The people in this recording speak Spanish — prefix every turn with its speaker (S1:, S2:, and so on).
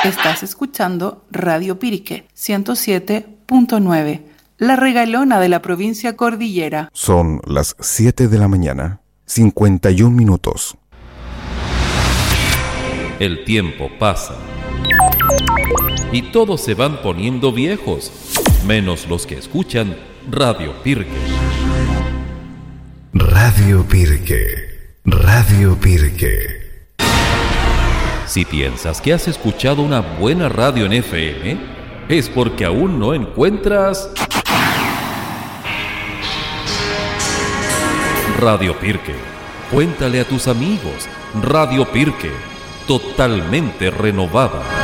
S1: Estás escuchando Radio Pirque 107.9, la regalona de la provincia Cordillera.
S2: Son las 7 de la mañana, 51 minutos.
S3: El tiempo pasa y todos se van poniendo viejos, menos los que escuchan Radio Pirque.
S4: Radio Pirque, Radio Pirque.
S3: Si piensas que has escuchado una buena radio en FM, es porque aún no encuentras Radio Pirque. Cuéntale a tus amigos, Radio Pirque, totalmente renovada.